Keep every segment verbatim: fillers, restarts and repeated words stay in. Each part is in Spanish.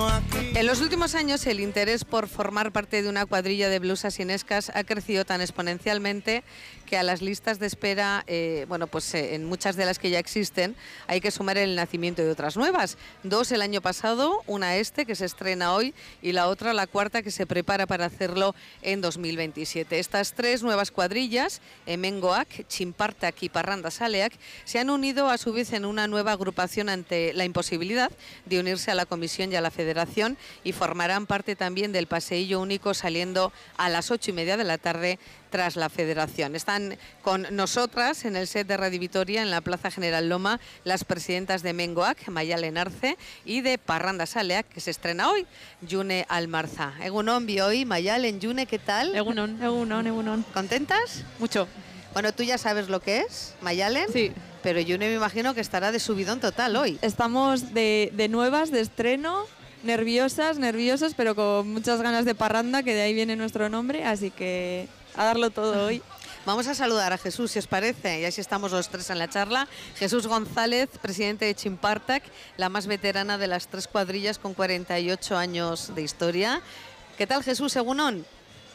En los últimos años el interés por formar parte de una cuadrilla de blusas sinescas ha crecido tan exponencialmente que a las listas de espera, eh, bueno, pues eh, en muchas de las que ya existen hay que sumar el nacimiento de otras nuevas. Dos el año pasado, una este que se estrena hoy y la otra, la cuarta, que se prepara para hacerlo en dos mil veintisiete. Estas tres nuevas cuadrillas, Hemengoak, Txinpartak y Parrandasaleak, se han unido a su vez en una nueva agrupación ante la imposibilidad de unirse a la Comisión y a la Federación, y formarán parte también del paseillo único saliendo a las ocho y media de la tarde tras la Federación. Están con nosotras en el set de Radio Vitoria, en la Plaza General Loma, las presidentas de Hemengoak, Mayalen Arce, y de Parrandasaleak, que se estrena hoy, June Almarza. Egunon, Bioi, Mayalen, June, ¿qué tal? Egunon, egunon, egunon. ¿Contentas? Mucho. Bueno, tú ya sabes lo que es, Mayalen. Sí. Pero June me imagino que estará de subidón total hoy. Estamos de, de nuevas, de estreno, nerviosas, nerviosos, pero con muchas ganas de parranda, que de ahí viene nuestro nombre, así que a darlo todo hoy. Vamos a saludar a Jesús, si os parece, y así estamos los tres en la charla. Jesús González, presidente de Txinpartak, la más veterana de las tres cuadrillas con cuarenta y ocho años de historia. ¿Qué tal, Jesús? Egunon.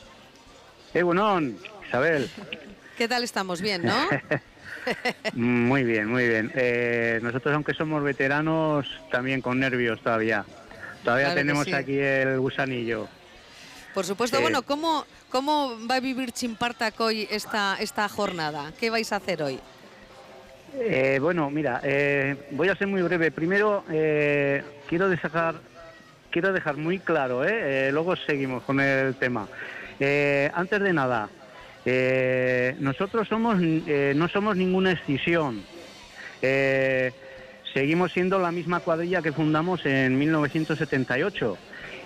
Egunon, Isabel. ¿Qué tal estamos? Bien, ¿no? Muy bien, muy bien. Eh, nosotros, aunque somos veteranos, también con nervios todavía. Todavía Claro que tenemos sí. aquí el gusanillo. Por supuesto. Eh, Bueno, ¿cómo, ¿cómo va a vivir Txinpartak hoy esta, esta jornada? ¿Qué vais a hacer hoy? Eh, bueno, mira, eh, voy a ser muy breve. Primero, eh, quiero dejar, quiero dejar muy claro, ¿eh? Eh, luego seguimos con el tema. Eh, antes de nada, eh, nosotros somos, eh, no somos ninguna escisión. Eh, seguimos siendo la misma cuadrilla que fundamos en mil novecientos setenta y ocho.